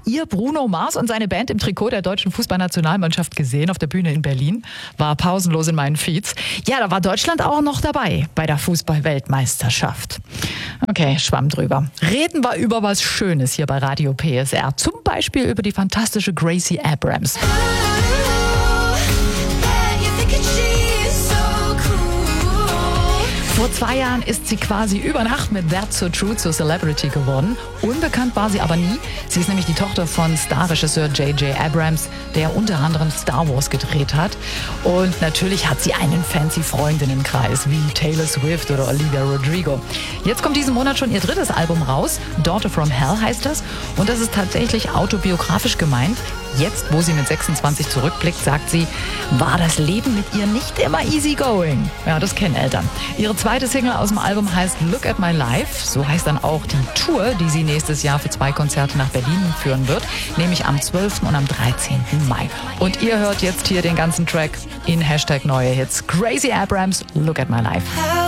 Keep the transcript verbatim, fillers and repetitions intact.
ihr Bruno Mars und seine Band im Trikot der deutschen Fußballnationalmannschaft gesehen auf der Bühne in Berlin? War pausenlos in meinen Feeds. Ja, da war Deutschland auch noch dabei bei der Fußball-Weltmeisterschaft. Okay, Schwamm drüber. Reden wir über was Schönes hier bei Radio P S R. Zum Beispiel über die fantastische Gracie Abrams. Vor zwei Jahren ist sie quasi über Nacht mit That's So True zur Celebrity geworden. Unbekannt war sie aber nie. Sie ist nämlich die Tochter von Starregisseur J J Abrams, der unter anderem Star Wars gedreht hat. Und natürlich hat sie einen fancy Freundinnenkreis wie Taylor Swift oder Olivia Rodrigo. Jetzt kommt diesen Monat schon ihr drittes Album raus. Daughter from Hell heißt das. Und das ist tatsächlich autobiografisch gemeint. Jetzt, wo sie mit sechsundzwanzig zurückblickt, sagt sie, war das Leben mit ihr nicht immer easy going. Ja, das kennen Eltern. Ihre zweite Single aus dem Album heißt Look at My Life. So heißt dann auch die Tour, die sie nächstes Jahr für zwei Konzerte nach Berlin führen wird. Nämlich am zwölften und am dreizehnten Mai. Und ihr hört jetzt hier den ganzen Track in Hashtag Neue Hits. Gracie Abrams, Look at My Life.